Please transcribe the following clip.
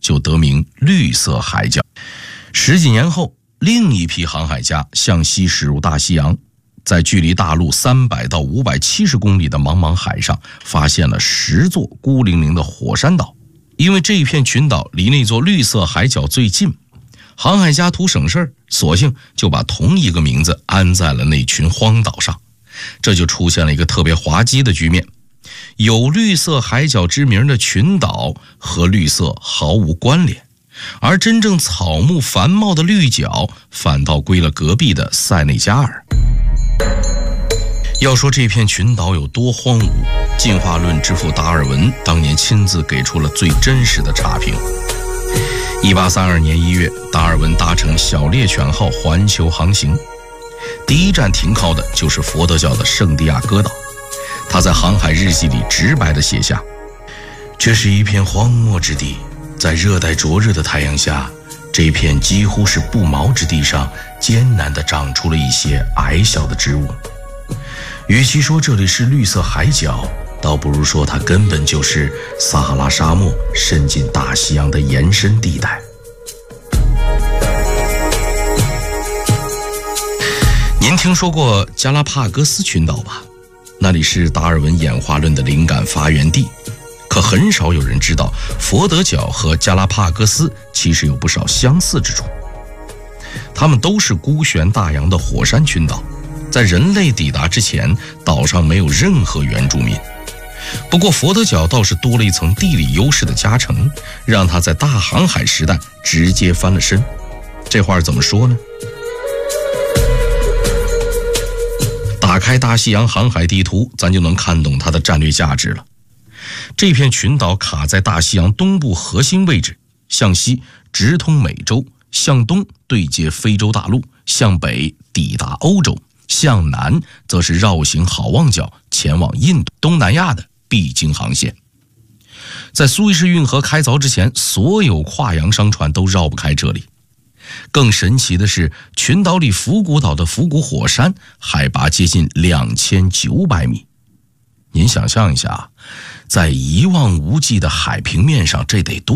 就得名绿色海角。10几年后，另一批航海家向西驶入大西洋，在距离大陆300到570公里的茫茫海上，发现了10座孤零零的火山岛。因为这一片群岛离那座绿色海角最近，航海家图省事儿，索性就把同一个名字安在了那群荒岛上。这就出现了一个特别滑稽的局面，有绿色海角之名的群岛和绿色毫无关联，而真正草木繁茂的绿角反倒归了隔壁的塞内加尔。要说这片群岛有多荒芜，进化论之父达尔文当年亲自给出了最真实的差评。1832年1月，达尔文搭乘小猎犬号环球航行，第一站停靠的就是佛得角的圣地亚哥岛。他在航海日记里直白地写下，这是一片荒漠之地，在热带灼热的太阳下，这片几乎是不毛之地上艰难地长出了一些矮小的植物。与其说这里是绿色海角，倒不如说它根本就是撒哈拉沙漠伸进大西洋的延伸地带。您听说过加拉帕戈斯群岛吧？那里是达尔文演化论的灵感发源地。可很少有人知道，佛得角和加拉帕戈斯其实有不少相似之处。它们都是孤悬大洋的火山群岛，在人类抵达之前，岛上没有任何原住民。不过佛得角倒是多了一层地理优势的加成，让它在大航海时代直接翻了身。这话怎么说呢？打开大西洋航海地图，咱就能看懂它的战略价值了。这片群岛卡在大西洋东部核心位置，向西直通美洲，向东对接非洲大陆，向北抵达欧洲，向南则是绕行好望角前往印度、东南亚的必经航线。在苏伊士运河开凿之前，所有跨洋商船都绕不开这里。更神奇的是，群岛里伏古岛的伏古火山海拔接近2900米。您想象一下，在一望无际的海平面上，这得多